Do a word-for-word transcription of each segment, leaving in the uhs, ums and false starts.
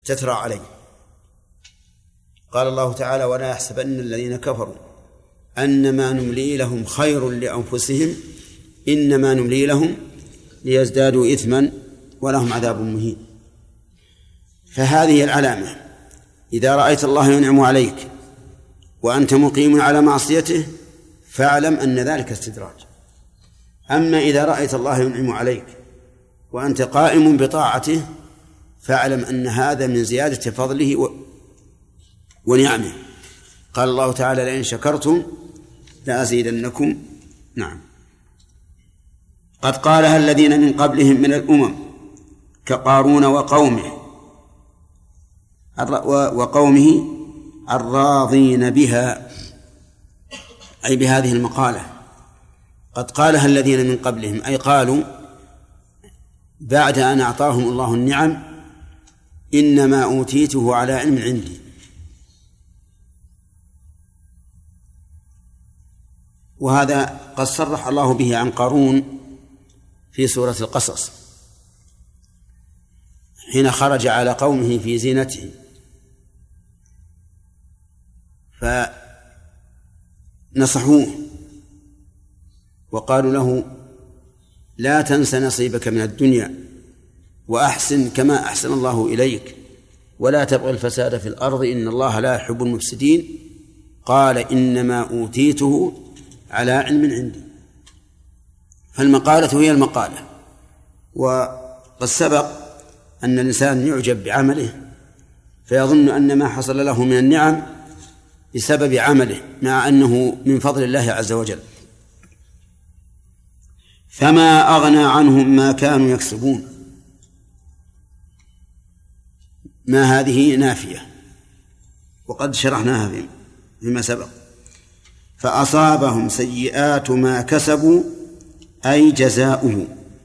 تترى عليه. قال الله تعالى: ولا يحسبن الذين كفروا أنما نملي لهم خير لأنفسهم إنما نملي لهم ليزدادوا إثما ولهم عذاب مهين. فهذه العلامة: إذا رأيت الله ينعم عليك وأنت مقيم على معصيته فاعلم أن ذلك استدراج. أما إذا رأيت الله ينعم عليك وأنت قائم بطاعته فاعلم أن هذا من زيادة فضله ونعمه. قال الله تعالى: لئن شكرتم لأزيدنكم. نعم. قد قالها الذين من قبلهم من الأمم كقارون وقومه وقومه الراضين بها، أي بهذه المقالة. قد قالها الذين من قبلهم، أي قالوا بعد أن أعطاهم الله النعم: إنما أوتيته على علم عندي. وهذا قد صرح الله به عن قارون في سورة القصص حين خرج على قومه في زينته فنصحوه وقالوا له: لا تنس نصيبك من الدنيا وأحسن كما أحسن الله إليك ولا تبغ الفساد في الأرض إن الله لا يحب المفسدين. قال: إنما أوتيته على علم عندي. فالمقالة هي المقالة. وقد سبق أن الإنسان يعجب بعمله فيظن أن ما حصل له من النعم بسبب عمله، مع أنه من فضل الله عز وجل. فما أغنى عنهم ما كانوا يكسبون. ما هذه نافية وقد شرحناها فيما سبق. فأصابهم سيئات ما كسبوا أي جزاؤه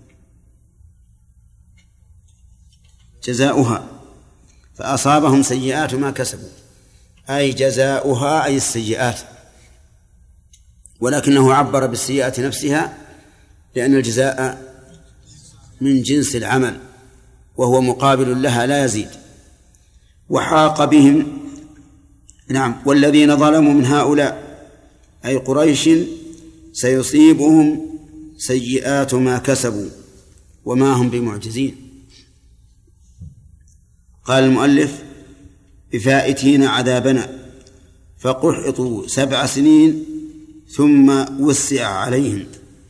جزاؤها. فأصابهم سيئات ما كسبوا أي جزاؤها أي السيئات، ولكنه عبر بالسيئات نفسها لأن الجزاء من جنس العمل وهو مقابل لها لا يزيد. وحاق بهم نعم والذين ظلموا من هؤلاء أي قريش سيصيبهم سيئات ما كسبوا وما هم بمعجزين. قال المؤلف: بفائتين عذابنا فقحطوا سبع سنين ثم وسع عليهم.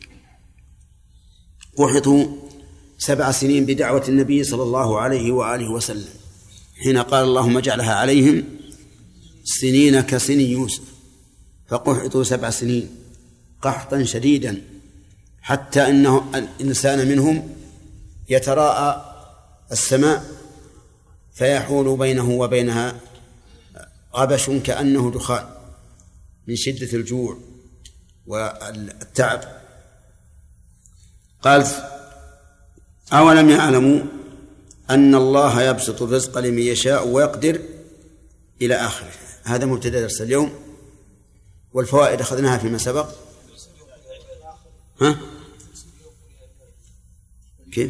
قحطوا سبع سنين بدعوة النبي صلى الله عليه وآله وسلم حين قال: اللهم اجعلها عليهم سنين كسن يوسف. فقحطوا سبع سنين قحطا شديدا حتى إنه الإنسان منهم يتراءى السماء فيحول بينه وبينها غبش كأنه دخان من شدة الجوع والتعب. قال: أولم يعلموا أن الله يبسط الرزق لمن يشاء ويقدر إلى آخره. هذا مبتدأ درس اليوم، والفوائد أخذناها فيما سبق. ها؟ كيف؟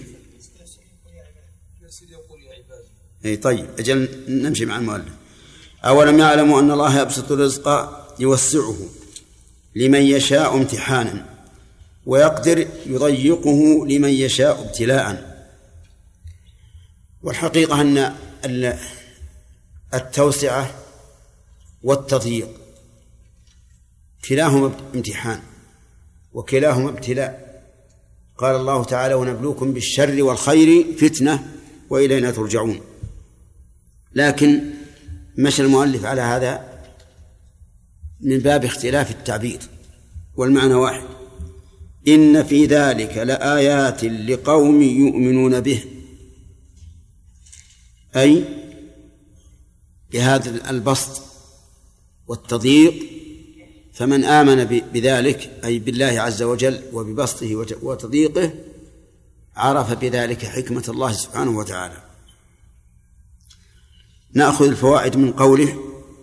أي طيب، أجل نمشي مع المؤلف. أولم يعلموا أن الله يبسط الرزق يوسعه لمن يشاء امتحانا ويقدر يضيقه لمن يشاء ابتلاء. والحقيقة أن التوسعة والتضييق كلاهما امتحان وكلاهما ابتلاء. قال الله تعالى: ونبلوكم بالشر والخير فتنة وإلينا ترجعون. لكن مشى المؤلف على هذا من باب اختلاف التعبير، والمعنى واحد: إن في ذلك لآيات لقوم يؤمنون به، أي بهذا البسط والتضييق. فمن آمن بذلك أي بالله عز وجل وببسطه وتضييقه عرف بذلك حكمة الله سبحانه وتعالى. نأخذ الفوائد من قوله: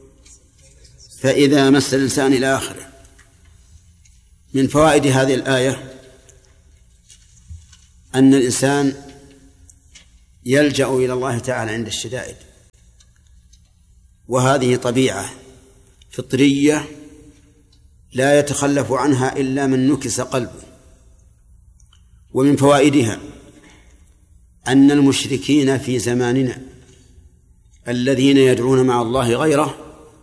فإذا مس الإنسان إلى آخره. من فوائد هذه الآية أن الإنسان يلجأ إلى الله تعالى عند الشدائد وهذه طبيعة فطرية لا يتخلف عنها إلا من نكس قلبه. ومن فوائدها أن المشركين في زماننا الذين يدعون مع الله غيره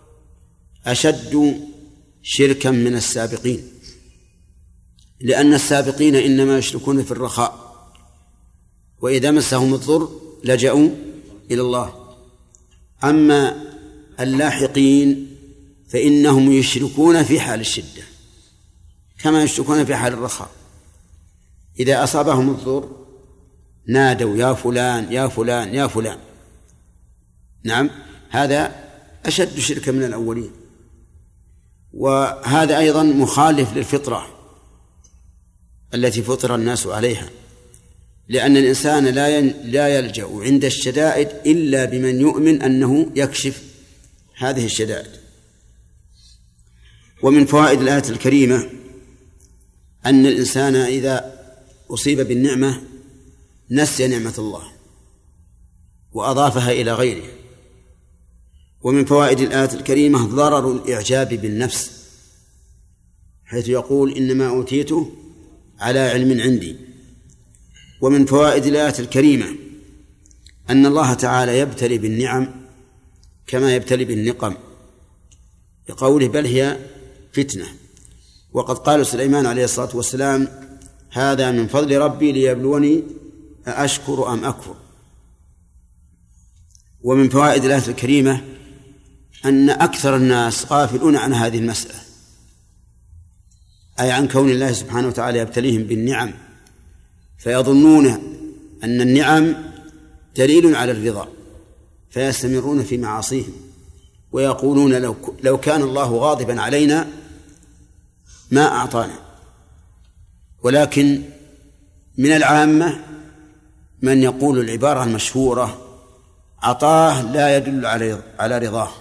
أشد شركا من السابقين، لأن السابقين إنما يشركون في الرخاء، وإذا مسهم الضر لجأوا إلى الله. أما اللاحقين فإنهم يشركون في حال الشدة كما يشركون في حال الرخاء. إذا أصابهم الضر نادوا يا فلان يا فلان يا فلان. نعم، هذا أشد شركا من الأولين. وهذا أيضا مخالف للفطرة التي فطر الناس عليها، لأن الإنسان لا لا يلجأ عند الشدائد إلا بمن يؤمن أنه يكشف هذه الشدائد. ومن فوائد الآية الكريمة أن الإنسان إذا أصيب بالنعمة نسي نعمة الله وأضافها إلى غيره. ومن فوائد الآية الكريمة ضرر الإعجاب بالنفس، حيث يقول إنما أوتيته على علم عندي. ومن فوائد الآية الكريمة أن الله تعالى يبتلي بالنعم كما يبتلي بالنقم، لقوله بل هي فتنة. وقد قال سليمان عليه الصلاة والسلام هذا من فضل ربي ليبلوني أشكر أم أكفر. ومن فوائد الآية الكريمة أن أكثر الناس غافلون عن هذه المسألة، أي عن كون الله سبحانه وتعالى يبتليهم بالنعم، فيظنون أن النعم دليل على الرضا فيستمرون في معاصيهم، ويقولون لو لو كان الله غاضبا علينا ما أعطانا. ولكن من العامة من يقول العبارة المشهورة عطاه لا يدل على رضاه،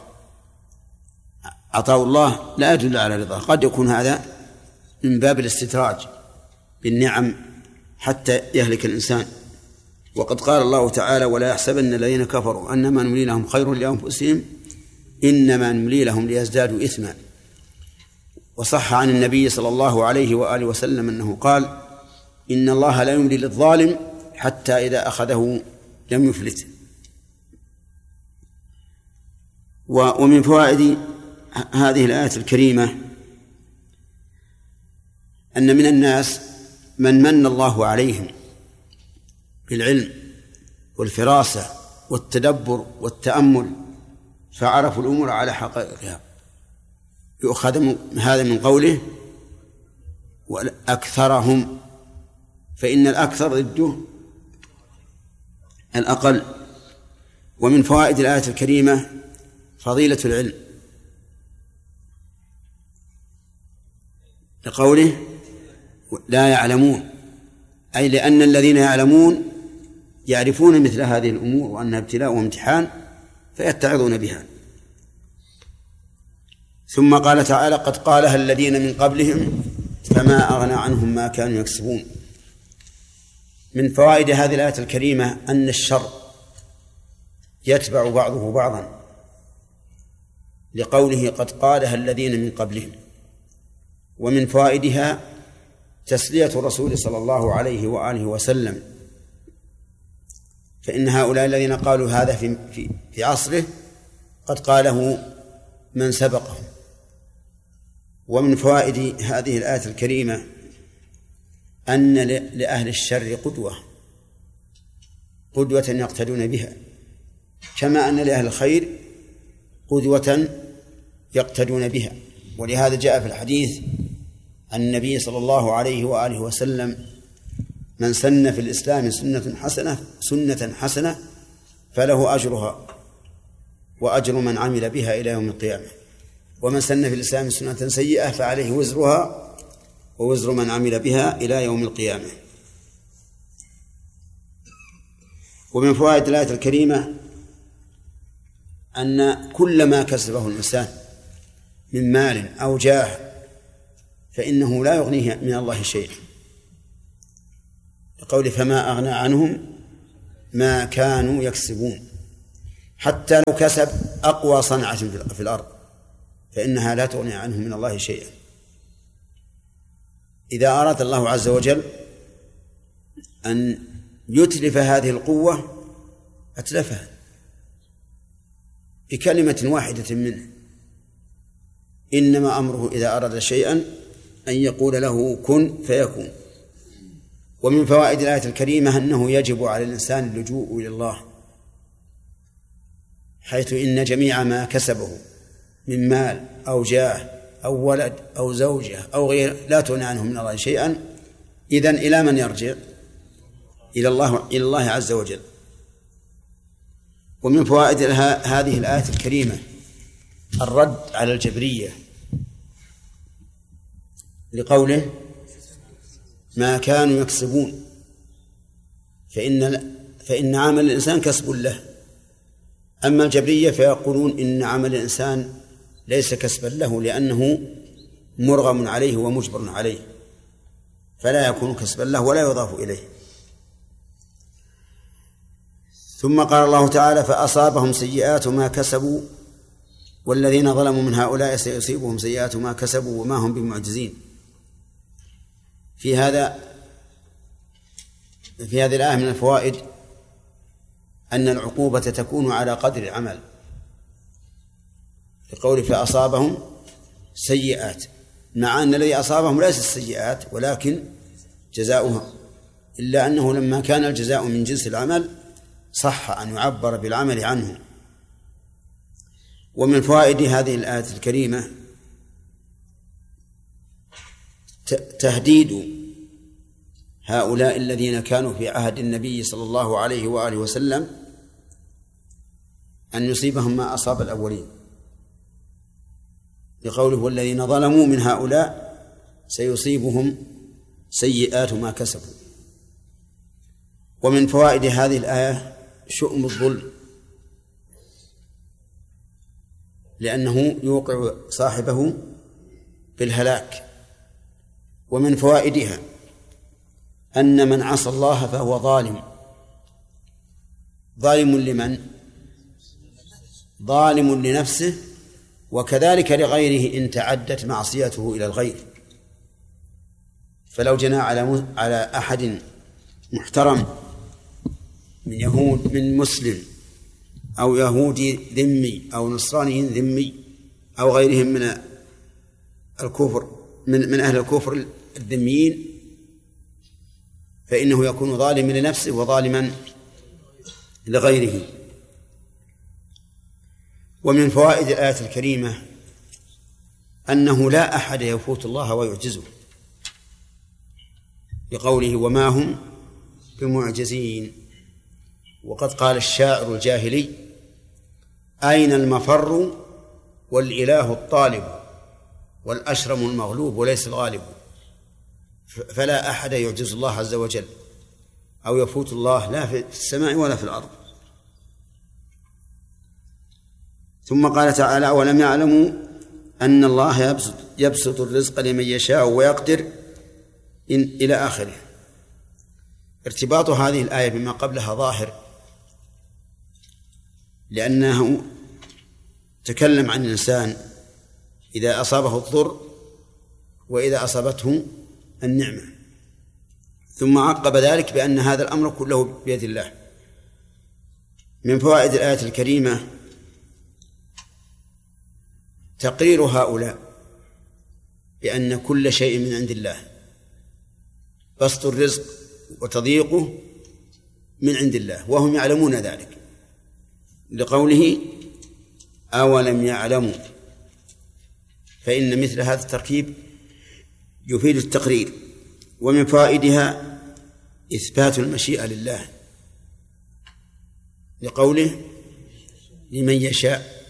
عطاء الله لا يدل على رضاه. قد يكون هذا من باب الاستدراج بالنعم حتى يهلك الإنسان. وقد قال الله تعالى ولا يحسبن الذين كفروا أنما نملي لهم خير لأنفسهم إنما نملي لهم ليزدادوا إثما. وصح عن النبي صلى الله عليه وآله وسلم أنه قال إن الله لا يملي للظالم حتى إذا أخذه لم يفلته. ومن فوائد هذه الآية الكريمة أن من الناس من من الله عليهم بالعلم والفراسة والتدبر والتأمل فعرفوا الأمور على حقائقها. يؤخذ هذا من قوله وأكثرهم، فإن الأكثر ضده الأقل. ومن فوائد الآية الكريمة فضيلة العلم، لقوله لا يعلمون، أي لأن الذين يعلمون يعرفون مثل هذه الأمور وأنها ابتلاء وامتحان فيتعظون بها. ثم قال تعالى قد قالها الذين من قبلهم فما أغنى عنهم ما كانوا يكسبون. من فوائد هذه الآية الكريمة أن الشر يتبع بعضه بعضا، لقوله قد قالها الذين من قبلهم. ومن فوائدها تسلية الرسول صلى الله عليه وآله وسلم، فإن هؤلاء الذين قالوا هذا في, في, في عصره قد قاله من سبقه. ومن فوائد هذه الآية الكريمة أن لأهل الشر قدوة قدوة يقتدون بها، كما أن لأهل الخير قدوة يقتدون بها. ولهذا جاء في الحديث عن النبي صلى الله عليه وآله وسلم من سن في الإسلام سنة حسنة سنة حسنة فله أجرها وأجر من عمل بها إلى يوم القيامة، ومن سن في الإسلام سنة سيئة فعليه وزرها ووزر من عمل بها إلى يوم القيامة. ومن فوائد الآية الكريمة أن كل ما كسبه الإنسان من مال أو جاه فإنه لا يغنيه من الله شيئا، لقول فما أغنى عنهم ما كانوا يكسبون. حتى لو كسب أقوى صنعة في الأرض فإنها لا تغني عنه من الله شيئا. إذا أراد الله عز وجل أن يتلف هذه القوة أتلفها بكلمة واحدة منه، إنما أمره إذا أراد شيئا أن يقول له كن فيكون. ومن فوائد الآية الكريمة أنه يجب على الإنسان اللجوء إلى الله، حيث إن جميع ما كسبه من مال أو جاه أو ولد أو زوجة أو غير لا تغني عنه من الله شيئا. إذن إلى من يرجع؟ إلى الله إلى الله عز وجل. ومن فوائد هذه الآية الكريمة الرد على الجبرية لقوله ما كانوا يكسبون، فإن فإن عمل الإنسان كسب له. أما الجبرية فيقولون إن عمل الإنسان ليس كسبا له لأنه مرغم عليه ومجبر عليه، فلا يكون كسبا له ولا يضاف إليه. ثم قال الله تعالى فأصابهم سيئات ما كسبوا والذين ظلموا من هؤلاء سيصيبهم سيئات ما كسبوا وما هم بمعجزين. في هذا في هذه الآية من الفوائد أن العقوبة تكون على قدر العمل، لقوله فأصابهم سيئات، مع أن الذي أصابهم ليس السيئات ولكن جزاؤها، إلا أنه لما كان الجزاء من جنس العمل صح أن يعبر بالعمل عنه. ومن فوائد هذه الآية الكريمة تهديد هؤلاء الذين كانوا في عهد النبي صلى الله عليه وآله وسلم أن يصيبهم ما أصاب الأولين، لقوله والذين ظلموا من هؤلاء سيصيبهم سيئات ما كسبوا. ومن فوائد هذه الآية شؤم الظلم، لأنه يوقع صاحبه بالهلاك. ومن فوائدها أن من عصى الله فهو ظالم. ظالم لمن؟ ظالم لنفسه، وكذلك لغيره إن تعدت معصيته إلى الغير. فلو جنى على على أحد محترم من يهود من مسلم أو يهودي ذمي أو نصراني ذمي أو غيرهم من الكفر من من أهل الكفر الذميين، فإنه يكون ظالما لنفسه وظالما لغيره. ومن فوائد الآية الكريمة أنه لا أحد يفوت الله ويعجزه، بقوله وما هم بمعجزين. وقد قال الشاعر الجاهلي أين المفر والإله الطالب والأشرم المغلوب وليس الغالب. فلا أحد يعجز الله عز وجل أو يفوت الله لا في السماء ولا في الأرض. ثم قال تعالى ولم يعلموا أن الله يبسط, يبسط الرزق لمن يشاء ويقدر إن إلى آخره. ارتباط هذه الآية بما قبلها ظاهر، لأنه تكلم عن الإنسان إذا أصابه الضر وإذا أصابته النعمة، ثم عقب ذلك بأن هذا الأمر كله بيد الله. من فوائد الآية الكريمة تقرير هؤلاء بأن كل شيء من عند الله، بسط الرزق وتضييقه من عند الله وهم يعلمون ذلك، لقوله أولم يعلموا. فإن مثل هذا التركيب يفيد التقرير. ومن فوائدها إثبات المشيئة لله، لقوله لمن يشاء.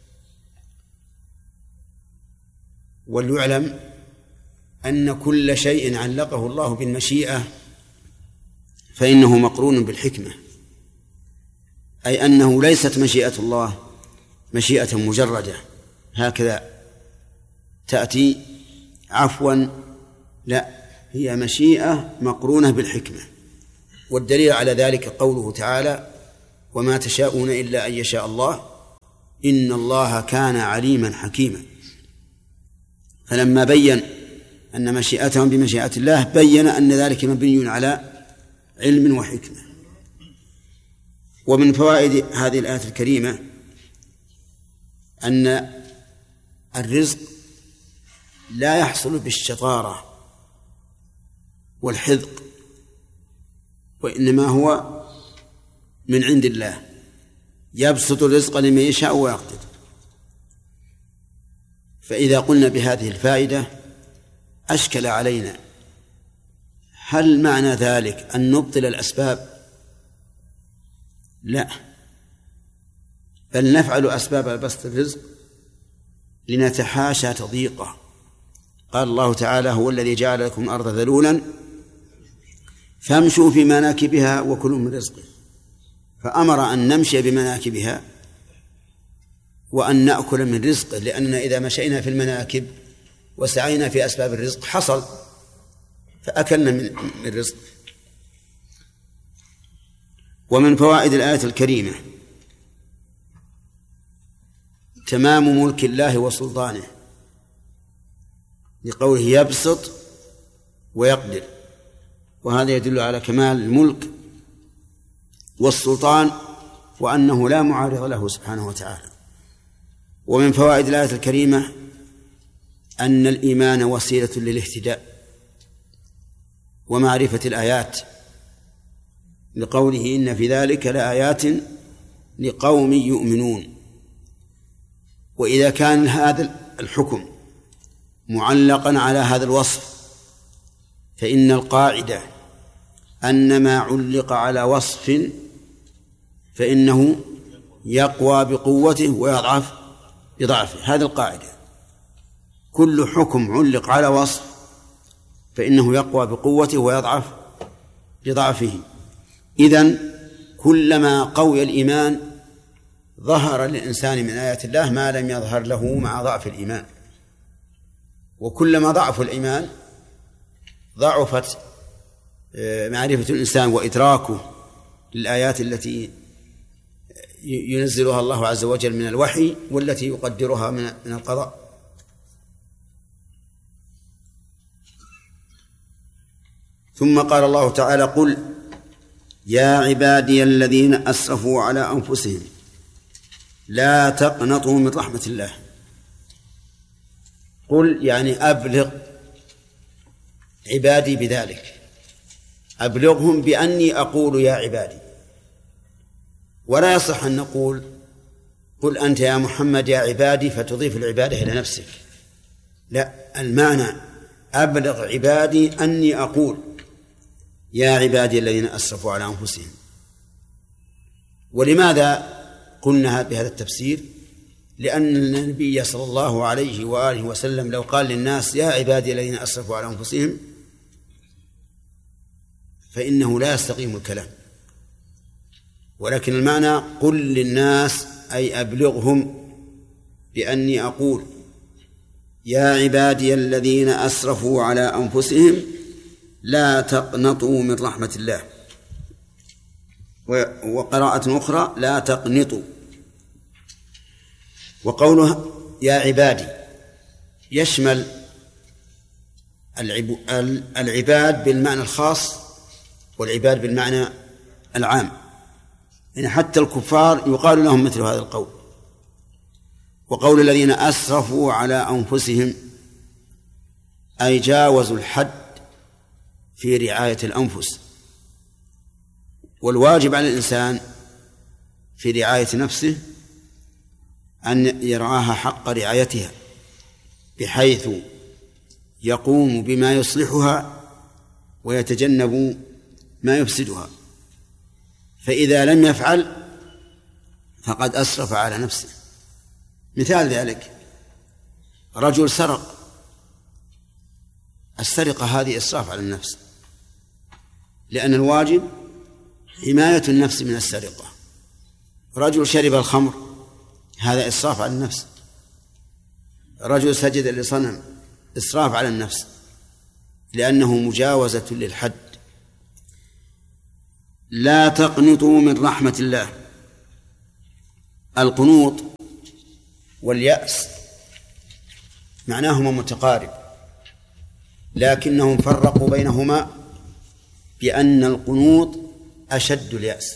وليعلم أن كل شيء علقه الله بالمشيئة فإنه مقرون بالحكمة، أي أنه ليست مشيئة الله مشيئة مجردة هكذا تأتي عفوا، لا، هي مشيئة مقرونة بالحكمة. والدليل على ذلك قوله تعالى وما تشاءون إلا أن يشاء الله إن الله كان عليما حكيما. فلما بين أن مشيئتهم بمشيئة الله بين أن ذلك مبني على علم وحكمة. ومن فوائد هذه الآية الكريمة أن الرزق لا يحصل بالشطارة والحذق، وإنما هو من عند الله، يبسط الرزق لمن يشاء ويقدر. فإذا قلنا بهذه الفائدة أشكل علينا هل معنى ذلك أن نبطل الأسباب؟ لا، بل نفعل أسباب بسط الرزق لنتحاشى تضييقه. قال الله تعالى: هو الذي جعل لكم الأرض ذلولا فامشوا في مناكبها وكلوا من رزقه، فأمر أن نمشي بمناكبها وأن نأكل من رزقه، لأننا إذا مشينا في المناكب وسعينا في أسباب الرزق حصل فأكلنا من رزقه. ومن فوائد الآية الكريمة تمام ملك الله وسلطانه، لقوله يبسط ويقدر، وهذا يدل على كمال الملك والسلطان وأنه لا معارض له سبحانه وتعالى. ومن فوائد الآية الكريمة أن الإيمان وسيلة للاهتداء ومعرفة الآيات، لقوله إن في ذلك لآيات لقوم يؤمنون. وإذا كان هذا الحكم معلقا على هذا الوصف فإن القاعدة أن ما علق على وصف فإنه يقوى بقوته ويضعف بضعفه. هذه القاعدة، كل حكم علق على وصف فإنه يقوى بقوته ويضعف بضعفه. إذن كلما قوي الإيمان ظهر للإنسان من آيات الله ما لم يظهر له مع ضعف الإيمان، وكلما ضعف الإيمان ضعفت معرفة الإنسان وإدراكه للآيات التي ينزلها الله عز وجل من الوحي والتي يقدرها من القضاء. ثم قال الله تعالى: قل يا عبادي الذين أسرفوا على أنفسهم لا تقنطوا من رحمة الله. قل يعني أبلغ عبادي بذلك، أبلغهم بأني أقول يا عبادي. ولا يصح أن نقول قل أنت يا محمد يا عبادي فتضيف العبادة إلى نفسك، لا، المعنى أبلغ عبادي أني أقول يا عبادي الذين أسرفوا على أنفسهم. ولماذا قلنا بهذا التفسير؟ لأن النبي صلى الله عليه وآله وسلم لو قال للناس يا عبادي الذين أسرفوا على أنفسهم فإنه لا يستقيم الكلام، ولكن المعنى قل للناس أي أبلغهم بأني أقول يا عبادي الذين أسرفوا على أنفسهم لا تقنطوا من رحمة الله. وقراءة أخرى لا تقنطوا. وقوله يا عبادي يشمل العباد بالمعنى الخاص والعباد بالمعنى العام، يعني حتى الكفار يقال لهم مثل هذا القول. وقول الذين أسرفوا على أنفسهم أي جاوزوا الحد في رعاية الأنفس، والواجب على الإنسان في رعاية نفسه أن يرعاها حق رعايتها بحيث يقوم بما يصلحها ويتجنب ما يفسدها، فإذا لم يفعل فقد أسرف على نفسه. مثال ذلك رجل سرق، السرقة هذه إسراف على النفس، لأن الواجب حماية النفس من السرقة. رجل شرب الخمر، هذا إسراف على النفس. رجل سجد لصنم، إسراف على النفس لأنه مجاوزة للحد. لا تقنطوا من رحمة الله، القنوط واليأس معناهما متقارب، لكنهم فرقوا بينهما بأن القنوط أشد اليأس،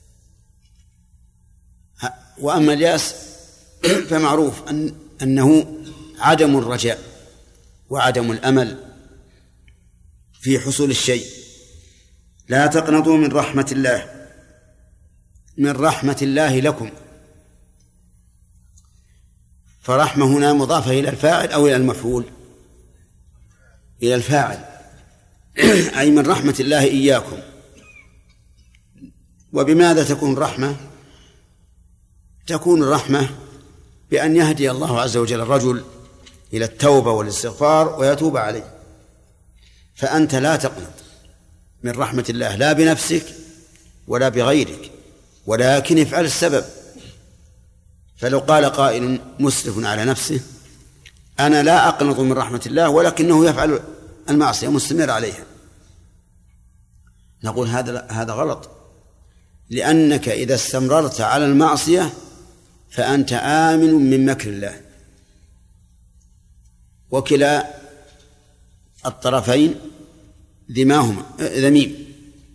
وأما اليأس فمعروف أن أنه عدم الرجاء وعدم الأمل في حصول الشيء. لا تقنطوا من رحمة الله، من رحمة الله لكم، فرحمة هنا مضافة إلى الفاعل أو إلى المفعول؟ إلى الفاعل، أي من رحمة الله إياكم. وبماذا تكون الرحمة؟ تكون الرحمة بأن يهدي الله عز وجل الرجل إلى التوبة والاستغفار ويتوب عليه. فأنت لا تقنط من رحمة الله، لا بنفسك ولا بغيرك، ولكن افعل السبب. فلو قال قائل مسرف على نفسه أنا لا أقنط من رحمة الله ولكنه يفعل المعصية مستمر عليها، نقول هذا هذا غلط، لأنك إذا استمررت على المعصية فأنت آمن من مكر الله. وكلا الطرفين ذماهما ذميم،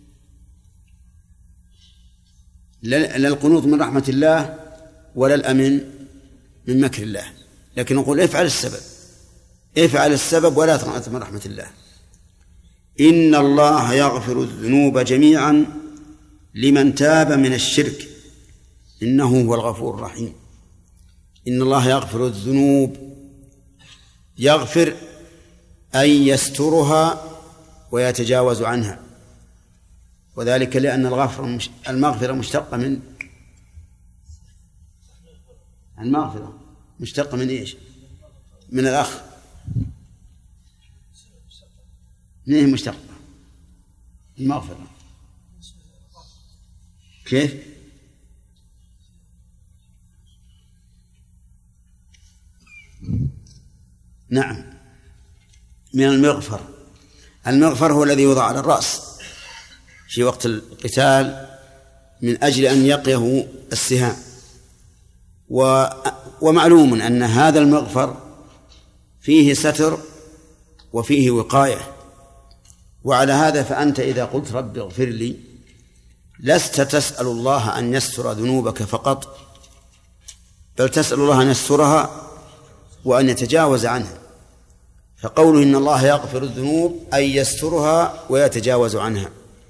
لا القنوط من رحمة الله ولا الأمن من مكر الله. لكن نقول افعل السبب، افعل السبب ولا تقنط من رحمة الله. إن الله يغفر الذنوب جميعا لمن تاب من الشرك إنه هو الغفور الرحيم. إن الله يغفر الذنوب، يغفر أي يسترها ويتجاوز عنها، وذلك لأن الغفر المغفرة مشتقة من المغفرة مشتقة من إيش؟ من الأخ. من هي مشتقة المغفرة؟ كيف؟ نعم، من المغفر. المغفر هو الذي يوضع على الرأس في وقت القتال من أجل أن يقيه السهام. و... ومعلوم أن هذا المغفر فيه ستر وفيه وقاية. وعلى هذا فأنت إذا قلت رب اغفر لي لست تسأل الله أن يستر ذنوبك فقط، بل تسأل الله أن يسترها وأن يتجاوز عنها. فقوله إن الله يغفر الذنوب أي يسترها ويتجاوز عنها.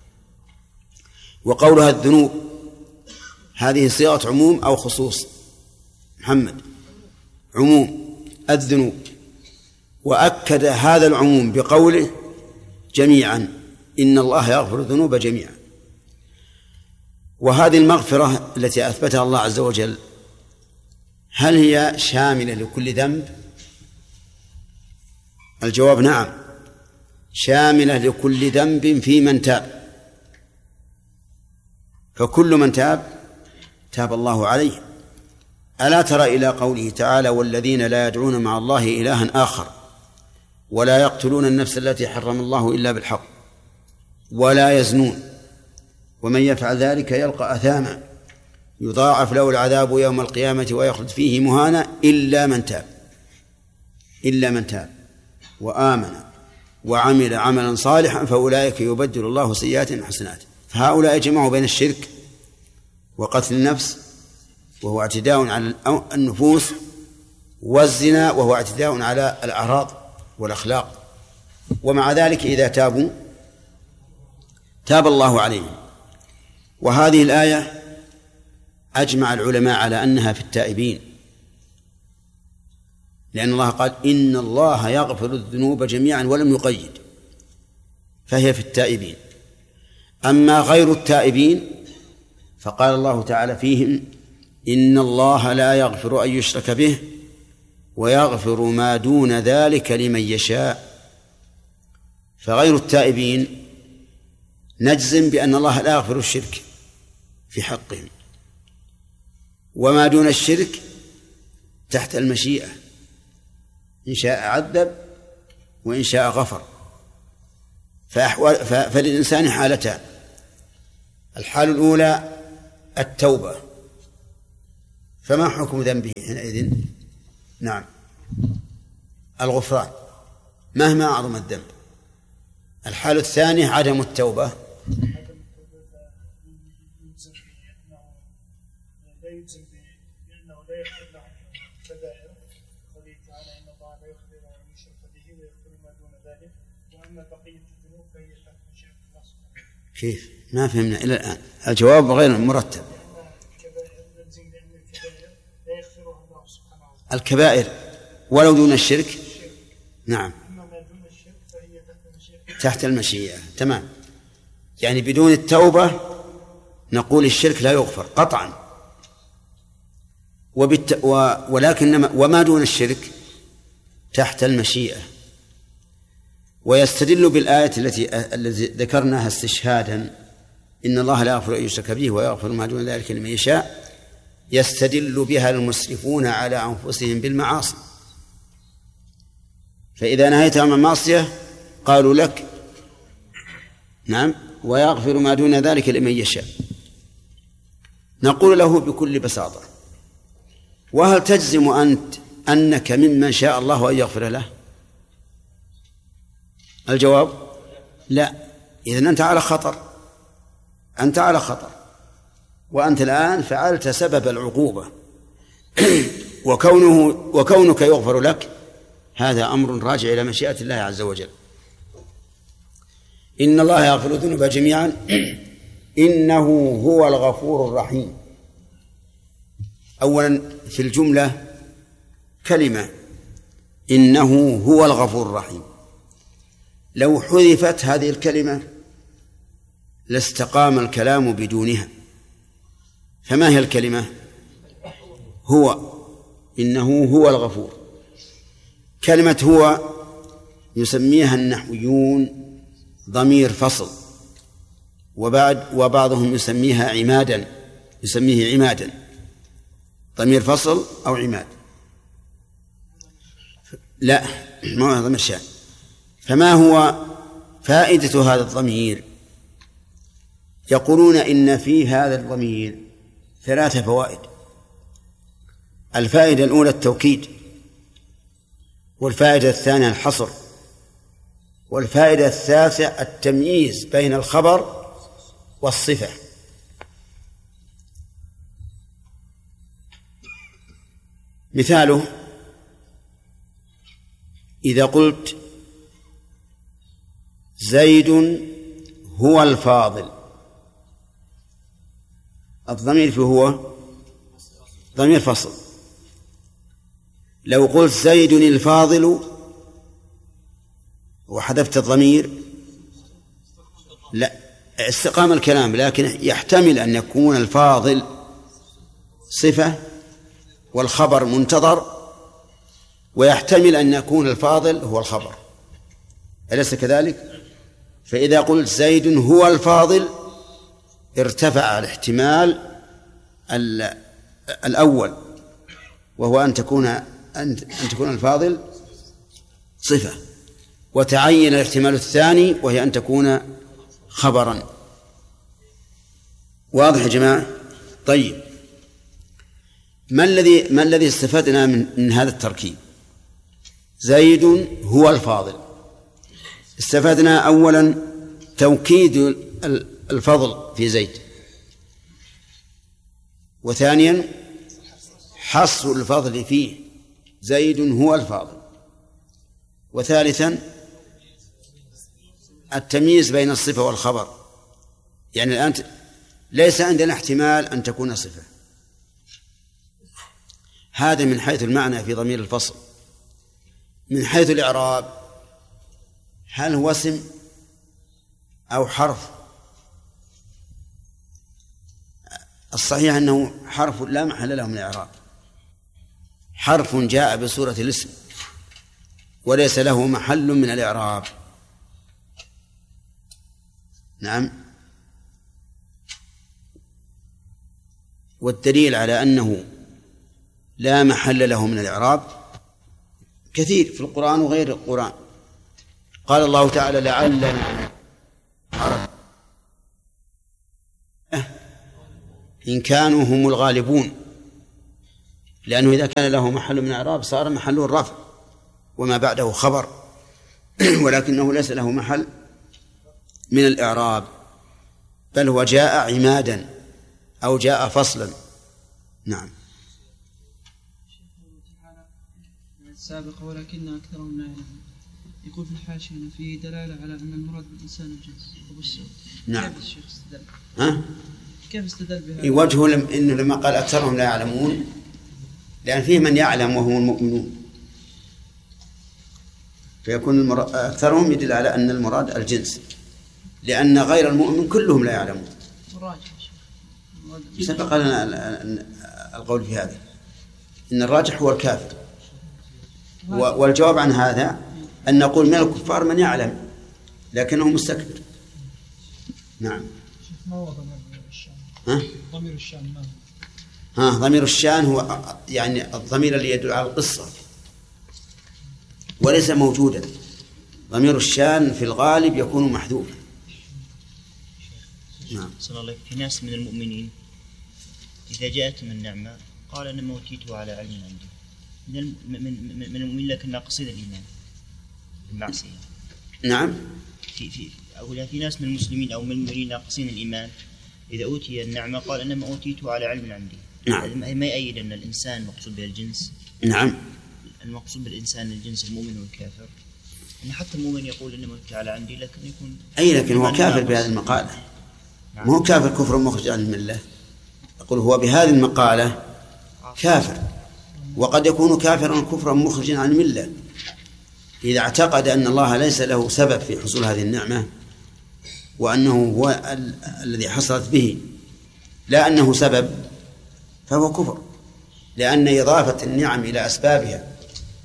وقولها الذنوب هذه صيغة عموم أو خصوص؟ محمد عموم الذنوب، وأكد هذا العموم بقوله جميعا، إن الله يغفر الذنوب جميعا. وهذه المغفرة التي أثبتها الله عز وجل هل هي شاملة لكل ذنب؟ الجواب نعم، شاملة لكل ذنب في من تاب. فكل من تاب تاب الله عليه. ألا ترى إلى قوله تعالى والذين لا يدعون مع الله إلها آخر ولا يقتلون النفس التي حرم الله إلا بالحق ولا يزنون ومن يفعل ذلك يلقى أثاما يضاعف له العذاب يوم القيامة ويخلد فيه مهانا إلا من تاب إلا من تاب وآمن وعمل عملا صالحا فأولئك يبدل الله سيئات حسنات. فهؤلاء جمعوا بين الشرك وقتل النفس وهو اعتداء على النفوس والزنا وهو اعتداء على الأعراض والأخلاق، ومع ذلك إذا تابوا تاب الله عليهم. وهذه الآية أجمع العلماء على أنها في التائبين، لأن الله قال إن الله يغفر الذنوب جميعا ولم يقيد، فهي في التائبين. أما غير التائبين فقال الله تعالى فيهم إن الله لا يغفر أن يشرك به ويغفر ما دون ذلك لمن يشاء. فغير التائبين نجزم بأن الله لا يغفر الشرك في حقهم، وما دون الشرك تحت المشيئة، إن شاء عذب وإن شاء غفر. فأحوال فللإنسان حالتان: الحال الأولى التوبة، فما حكم ذنبه حينئذ؟ نعم، الغفران مهما أعظم الذنب. الحالة الثانية عدم التوبة. كيف؟ ما فهمنا إلى الآن، الجواب غير مرتب. الكبائر ولو دون الشرك، نعم، تحت المشيئة، تمام. يعني بدون التوبة نقول الشرك لا يغفر قطعا، وبالت... و... ولكن وما دون الشرك تحت المشيئة. ويستدل بالآية التي التي ذكرناها استشهادا، إن الله لا يغفر أن يشرك به ويغفر ما دون ذلك لمن يشاء، يستدل بها المسرفون على أنفسهم بالمعاصي. فإذا نهيت عن المعصية قالوا لك نعم ويغفر ما دون ذلك لمن يشاء. نقول له بكل بساطة: وهل تجزم أنت أنك ممن شاء الله أن يغفر له؟ الجواب لا. إذن أنت على خطر، أنت على خطر، وأنت الآن فعلت سبب العقوبة وكونه وكونك يغفر لك هذا أمر راجع إلى مشيئة الله عز وجل. إن الله يغفر الذنوب جميعا إنه هو الغفور الرحيم. أولا في الجملة كلمة إنه هو الغفور الرحيم، لو حذفت هذه الكلمة لاستقام الكلام بدونها. فما هي الكلمة؟ هو، إنه هو الغفور. كلمة هو يسميها النحويون ضمير فصل، وبعد وبعضهم يسميها عمادا، يسميه عمادا، ضمير فصل أو عماد. لا، ما هو ضمير شأن. فما هو فائدة هذا الضمير؟ يقولون إن في هذا الضمير ثلاثة فوائد. الفائدة الأولى التوكيد، والفائدة الثانية الحصر، والفائدة الثالثة التمييز بين الخبر والصفة. مثاله إذا قلت زيد هو الفاضل، الضمير في هو ضمير فصل. لو قلت زيد الفاضل وحذفت الضمير لا استقام الكلام، لكن يحتمل أن يكون الفاضل صفة والخبر منتظر، ويحتمل أن يكون الفاضل هو الخبر، أليس كذلك؟ فإذا قلت زيد هو الفاضل ارتفع الاحتمال الأول، وهو أن تكون أن تكون الفاضل صفة، وتعين الاحتمال الثاني وهي أن تكون خبرا. واضح يا جماعة؟ طيب، ما الذي ما الذي استفدنا من, من هذا التركيب؟ زيد هو الفاضل. استفدنا أولا توكيد الفضل في زيد، وثانيا حصر الفضل فيه، زيد هو الفاضل، وثالثا التمييز بين الصفة والخبر. يعني الآن ليس عندنا احتمال أن تكون صفة. هذا من حيث المعنى في ضمير الفصل. من حيث الإعراب هل هو اسم أو حرف؟ الصحيح أنه حرف لا محل له من الإعراب، حرف جاء بصورة الاسم وليس له محل من الإعراب. نعم. والدليل على أنه لا محل له من الإعراب كثير في القرآن وغير القرآن. قال الله تعالى لعلنا عرب إن كانوا هم الغالبون. لأنه إذا كان له محل من الإعراب صار محله الرفع وما بعده خبر ولكنه ليس له محل من الإعراب، بل هو جاء عمادا أو جاء فصلا. نعم. السابق ولكن أكثرهم لا يعلمون. يقول في الحاشية فيه دلالة على أن المراد بالإنسان الجنس أبو السود. نعم. كيف الشيخ استدل؟ ها؟ كيف استدل بهذا؟ وجهه لم إنه لما قال أكثرهم لا يعلمون لأن فيه من يعلم وهم المؤمنون، فيكون المراد أكثرهم يدل على أن المراد الجنس، لأن غير المؤمن كلهم لا يعلمون. سبق لنا القول في هذا إن الراجح هو الكافر، والجواب عن هذا أن نقول من الكفار من يعلم لكنه مستكبر. نعم. ما هو ضمير الشان؟ ها؟ ضمير الشان ما ها ضمير الشان هو يعني الضمير اللي يدل على القصة وليس موجودا. ضمير الشان في الغالب يكون محذوفا. نعم. صلى الله عليه في ناس من المؤمنين إذا جاءتهم النعمة قال أنا أوتيته على علم عندي من من من المؤمنين لكن ناقصين الإيمان المعصية. نعم. في في أقول في ناس من المسلمين أو من المؤمنين ناقصين الإيمان إذا أوتي النعمة قال أنا ما أوتيته على علم عندي. نعم. ما يؤيد أن الإنسان مقصود به الجنس. نعم. المقصود بالإنسان الجنس المؤمن والكافر. إن حتى المؤمن يقول إنما أوتي على عندي لكن يكون أي لكن هو كافر بهذه المقالة. نعم. مو كافر كفر مخرج عن الملة. أقول هو بهذه المقالة كافر، وقد يكون كافرا كفرا مخرجا عن الملة إذا اعتقد أن الله ليس له سبب في حصول هذه النعمة وأنه هو ال- الذي حصلت به لا أنه سبب، فهو كفر، لأن إضافة النعم إلى أسبابها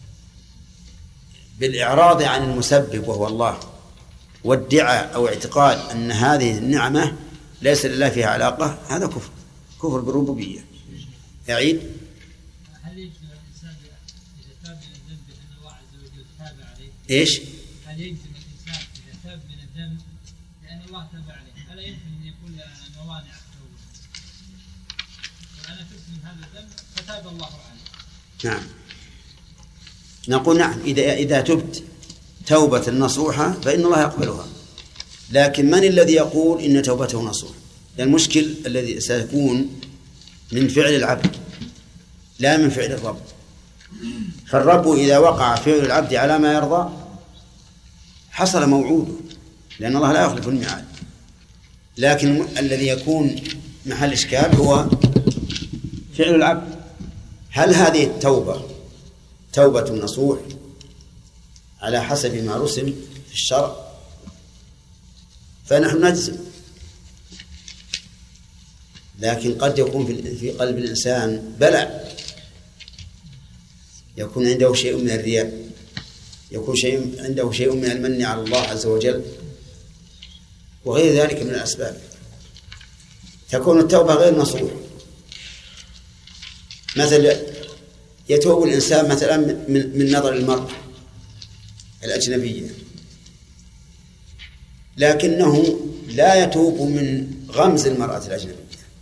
بالإعراض عن المسبب وهو الله وادعاء أو اعتقاد أن هذه النعمة ليس لله فيها علاقة هذا كفر، كفر بالربوبية. يعيد. هل يجزم الإنسان إذا تاب من الذنب أن الله عز وجل تاب عليه؟ إيش؟ هل يجزم الإنسان إذا تاب من الذنب لأن الله تاب عليه؟ ألا يمكن أن يكون موانع التوبة؟ وأنا تبت من هذا الذنب فتاب الله عليه. نعم. نقول نعم إذا إذا تبت توبة نصوحة فإن الله يقبلها، لكن من الذي يقول إن توبته نصوح؟ المشكل الذي سيكون من فعل العبد لا من فعل الرب. فالرب إذا وقع فعل العبد على ما يرضى حصل موعوده، لأن الله لا يخلف الميعاد. لكن الذي يكون محل إشكال هو فعل العبد. هل هذه التوبة توبة نصوح على حسب ما رسم في الشرع؟ فنحن نجزم، لكن قد يكون في قلب الإنسان بلع، يكون عنده شيء من الرياء، يكون شيء عنده شيء من المن على الله عز وجل وغير ذلك من الأسباب، تكون التوبة غير نصوح. مثلا يتوب الإنسان مثلا من, من نظر المرأة الأجنبية، لكنه لا يتوب من غمز المرأة الأجنبية.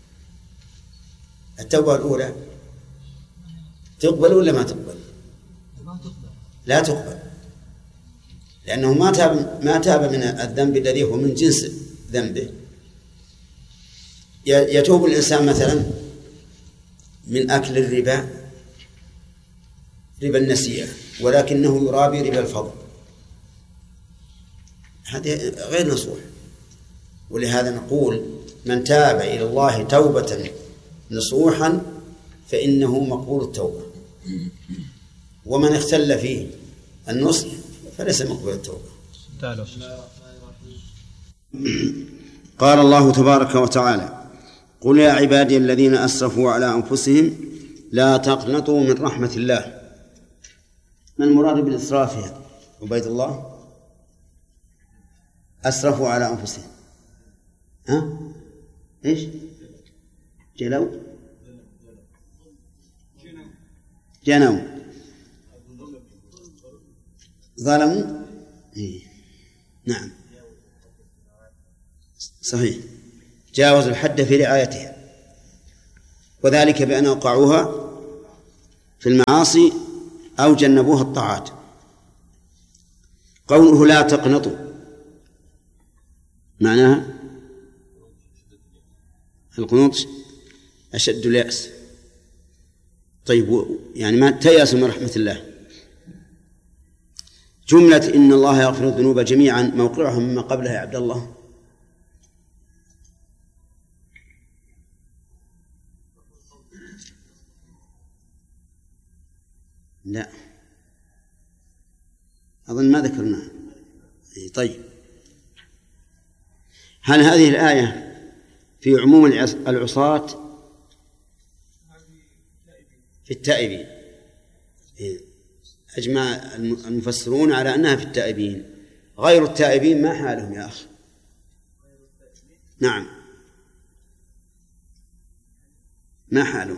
التوبة الأولى تقبل ولا ما تقبل؟ لا تقبل، لأنه ما تاب ما تاب من الذنب الذي هو من جنس ذنبه. يتوب الإنسان مثلا من أكل الربا، ربا النسيئة، ولكنه يرابي ربا الفضل، هذا غير نصوح. ولهذا نقول من تاب إلى الله توبة نصوحا فإنه مقبول التوبة، ومن اختل فيه النصح فليس مقبول التوبة. قال الله تبارك وتعالى: قل يا عبادي الذين أسرفوا على أنفسهم لا تقنطوا من رحمة الله. ما المراد بالإسراف؟ عبيد الله. أسرفوا على أنفسهم، ها؟ إيش؟ جلوا جنوا ظلموا. إيه. نعم صحيح، جاوزوا الحد في رعايتها، وذلك بأن أوقعوها في المعاصي أو جنبوها الطاعات. قوله لا تقنطوا معناها القنوط أشد اليأس. طيب يعني ما تيأسوا من رحمة الله. جملة إن الله يغفر الذنوب جميعا موقعها مما قبلها يا عبد الله. لا أظن ما ذكرناها. طيب هل هذه الآية في عموم العصاة في التائبين؟ أجمع المفسرون على أنها في التائبين. غير التائبين ما حالهم يا أخي؟ نعم ما حالهم؟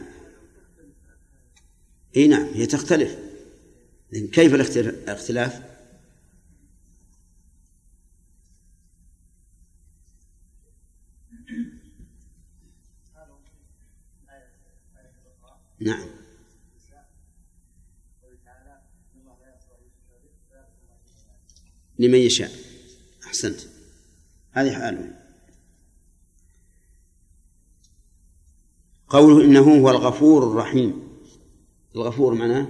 اي نعم هي تختلف. كيف الاختلاف؟ نعم لمن يشاء. أحسنت هذه حاله. قوله إنه هو الغفور الرحيم. الغفور معناه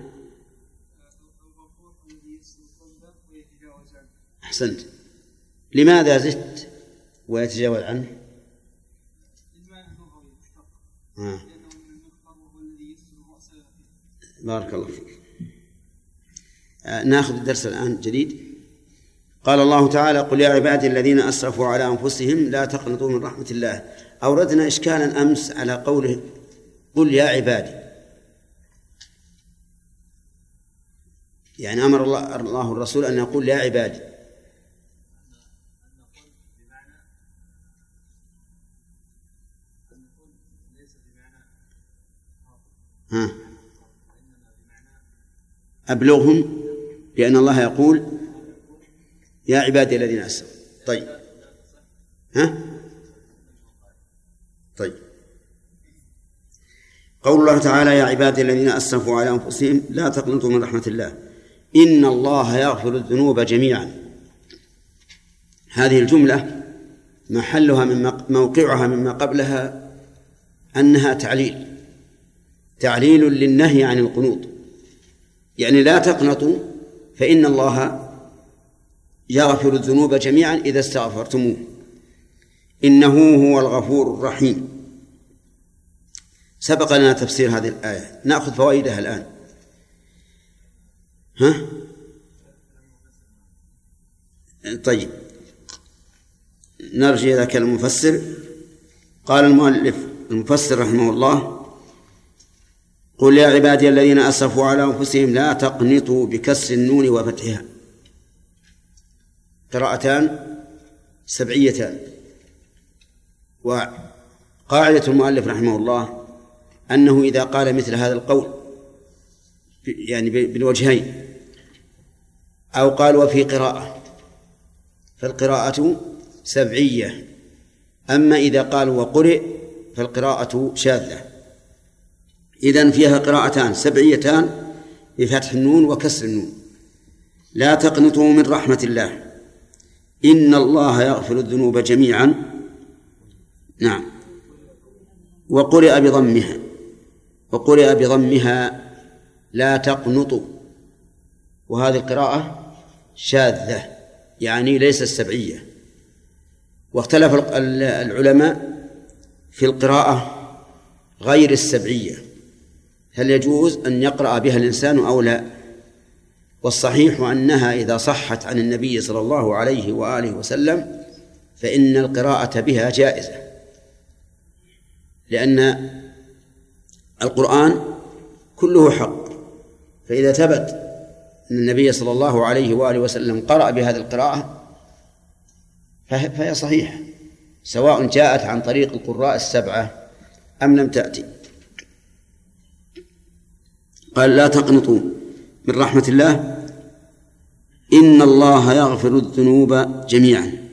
أحسنت. لماذا زدت ويتجاوز عنه؟ آه. بارك الله فيك. آه ناخذ الدرس الآن جديد. قال الله تعالى قل يا عبادي الذين أسرفوا على أنفسهم لا تقنطوا من رحمة الله. أوردنا إشكالا أمس على قوله قل يا عبادي، يعني أمر الله, الله الرسول أن يقول يا عبادي. ها أبلغهم لأن الله يقول يا عبادي الذين أسرفوا. طيب ها طيب قول الله تعالى يا عبادي الذين أسرفوا على أنفسهم لا تقنطوا من رحمة الله إن الله يغفر الذنوب جميعا. هذه الجملة محلها من موقعها مما قبلها أنها تعليل تعليل للنهي عن القنوط. يعني لا تقنطوا فإن الله يغفر الذنوب جميعا إذا استغفرتموه إنه هو الغفور الرحيم. سبق لنا تفسير هذه الآية، نأخذ فوائدها الآن. ها؟ طيب نرجع إلى كلام المفسر. قال المؤلف المفسر رحمه الله قل يا عبادي الذين أسرفوا على أنفسهم لا تقنطوا بكسر النون وفتحها. قراءتان سبعيتان. وقاعدة المؤلف رحمه الله أنه إذا قال مثل هذا القول يعني بالوجهين أو قال وفي قراءة فالقراءة سبعية، أما إذا قال وقرئ فالقراءة شاذة. إذن فيها قراءتان سبعيتان بفتح النون وكسر النون. لا تقنطوا من رحمة الله إن الله يغفر الذنوب جميعا. نعم وقرئ بضمها وقرئ بضمها لا تقنطوا، وهذه القراءة شاذة يعني ليس السبعية. واختلف العلماء في القراءة غير السبعية هل يجوز أن يقرأ بها الإنسان أو لا. والصحيح أنها إذا صحت عن النبي صلى الله عليه وآله وسلم فإن القراءة بها جائزة، لأن القرآن كله حق. فإذا ثبت أن النبي صلى الله عليه وآله وسلم قرأ بهذه القراءة فهي صحيحة سواء جاءت عن طريق القراء السبعة أم لم تأتي. قال لا تقنطوا من رحمة الله إن الله يغفر الذنوب جميعا.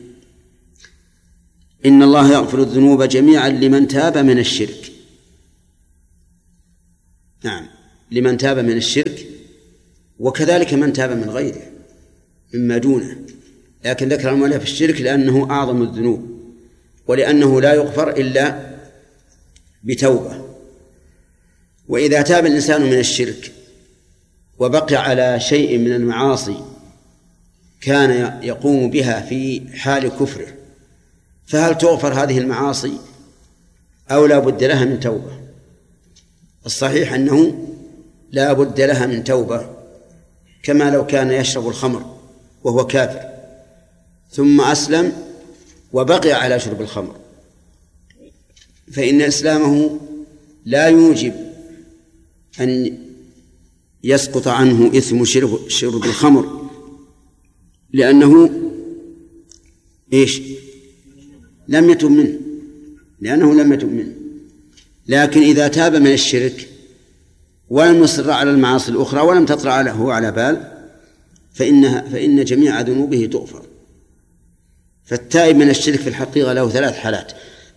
إن الله يغفر الذنوب جميعا لمن تاب من الشرك. نعم لمن تاب من الشرك، وكذلك من تاب من غيره مما دونه، لكن ذكر المؤلف الشرك لأنه أعظم الذنوب، ولأنه لا يغفر إلا بتوبة. وإذا تاب الإنسان من الشرك وبقي على شيء من المعاصي كان يقوم بها في حال كفره، فهل تغفر هذه المعاصي أو لا بد لها من توبة؟ الصحيح أنه لا بد لها من توبة، كما لو كان يشرب الخمر وهو كافر ثم أسلم وبقي على شرب الخمر، فإن إسلامه لا يوجب أن يسقط عنه إثم شرب, شرب الخمر، لأنه إيش؟ لم يتب منه، لأنه لم يتب منه. لكن إذا تاب من الشرك ولم يصر على المعاصي الأخرى ولم تطرأ له على بال فإنها فإن جميع ذنوبه تغفر. فالتائب من الشرك في الحقيقة له ثلاث حالات: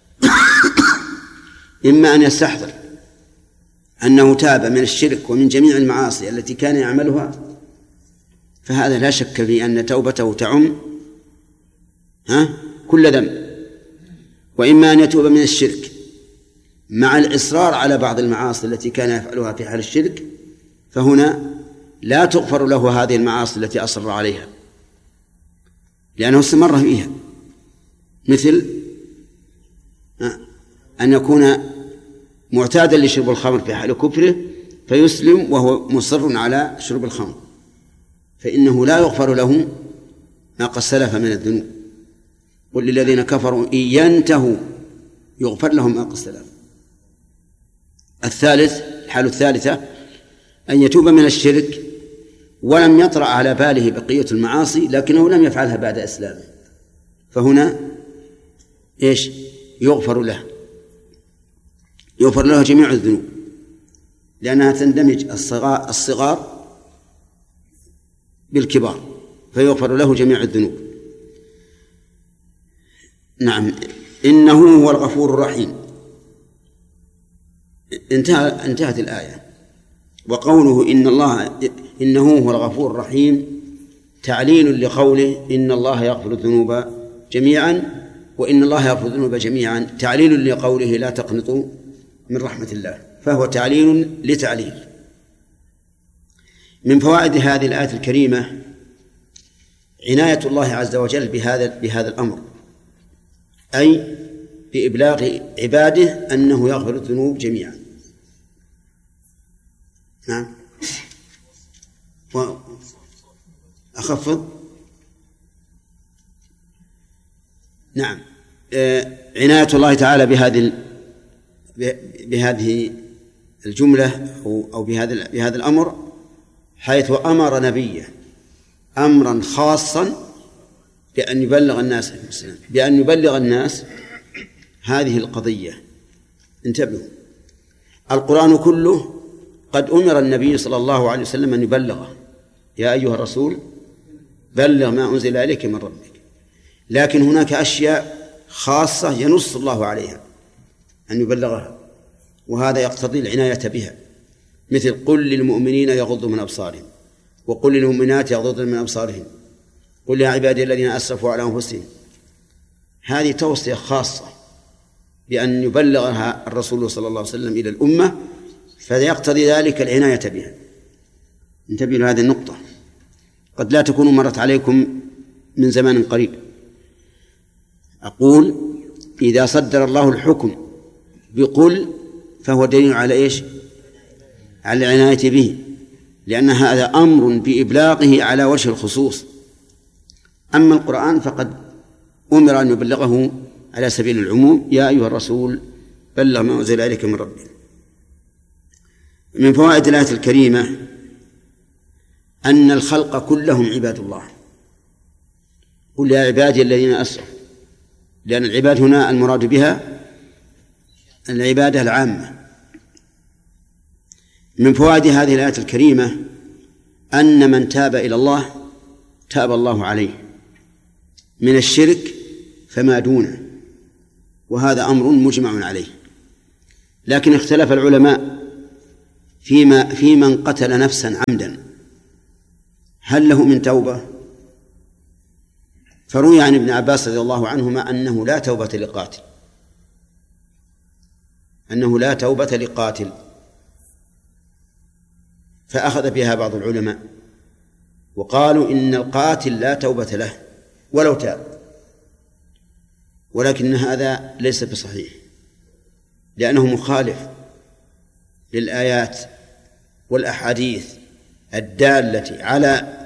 إما أن يستحضر أنه تاب من الشرك ومن جميع المعاصي التي كان يعملها، فهذا لا شك في أن توبته تعم ها كل ذنب. وإما أن يتوب من الشرك مع الإصرار على بعض المعاصي التي كان يفعلها في حال الشرك، فهنا لا تغفر له هذه المعاصي التي أصر عليها لأنه استمر فيها، مثل أن يكون معتادا لشرب الخمر في حال كفره فيسلم وهو مصر على شرب الخمر، فإنه لا يغفر له ما قد سلف من الذنوب. قل للذين كفروا إن ينتهوا يغفر لهم ما قد سلف. الثالث الحالة الثالثة أن يتوب من الشرك ولم يطرأ على باله بقية المعاصي لكنه لم يفعلها بعد إسلامه، فهنا إيش؟ يغفر له يغفر له جميع الذنوب، لأنها تندمج الصغار, الصغار بالكبار، فيغفر له جميع الذنوب. نعم، إنه هو الغفور الرحيم. انتهى انتهت الآية. وقوله إن الله إنه هو الغفور الرحيم تعليل لقوله إن الله يغفر الذنوب جميعا، وإن الله يغفر الذنوب جميعا تعليل لقوله لا تقنطوا من رحمة الله، فهو تعليل لتعليل. من فوائد هذه الآية الكريمة عناية الله عز وجل بهذا بهذا الأمر، أي بإبلاغ عباده أنه يغفر الذنوب جميعا. نعم، وأخفض نعم عناية الله تعالى بهذه بهذه الجملة أو بهذا بهذا الأمر، حيث أمر نبيه أمرا خاصا بأن يبلغ الناس بأن يبلغ الناس هذه القضية. انتبهوا، القرآن كله قد أمر النبي صلى الله عليه وسلم أن يبلغه: يا أيها الرسول بلغ ما أنزل إليك من ربك. لكن هناك أشياء خاصة ينص الله عليها أن يبلغها، وهذا يقتضي العناية بها، مثل قل للمؤمنين يغضوا من أبصارهم، وقل للمؤمنات يغضضن من أبصارهن، قل يا عبادي الذين أسرفوا على أنفسهم. هذه توصية خاصة بأن يبلغها الرسول صلى الله عليه وسلم إلى الأمة، فيقتضي ذلك العناية بها. انتبهوا لهذه النقطة، قد لا تكون مرت عليكم من زمان قريب. أقول إذا صدر الله الحكم بقل فهو دليل على إيش؟ على العناية به، لأن هذا أمر بإبلاغه على وجه الخصوص. أما القرآن فقد أمر أن يبلغه على سبيل العموم: يا أيها الرسول بلغ ما أنزل إليك من ربك. من فوائد الآية الكريمة أن الخلق كلهم عباد الله. قل يا عبادي الذين أسرفوا، لأن العباد هنا المراد بها العبادة العامة. من فوائد هذه الآية الكريمة أن من تاب إلى الله تاب الله عليه من الشرك فما دونه، وهذا أمر مجمع عليه. لكن اختلف العلماء فيما في من قتل نفسا عمدا هل له من توبة؟ فروي عن ابن عباس رضي الله عنهما أنه لا توبة لقاتل أنه لا توبة لقاتل فأخذ بها بعض العلماء وقالوا إن القاتل لا توبة له ولو تاب، ولكن هذا ليس بصحيح لأنه مخالف للآيات والأحاديث الدالة على